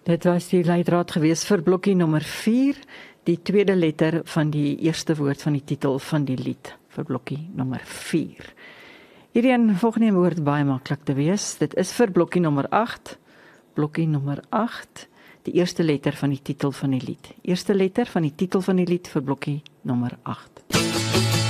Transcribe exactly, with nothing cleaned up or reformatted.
Dit was die leidraad gewees vir blokkie nommer vier, die tweede letter van die eerste woord van die titel van die lied, vir blokkie nommer vier. Hierdie een volgende woord baie maklik te wees, dit is vir blokkie nommer agt, blokkie nommer agt, die eerste letter van die titel van die lied. Eerste letter van die titel van die lied vir blokkie nommer agt.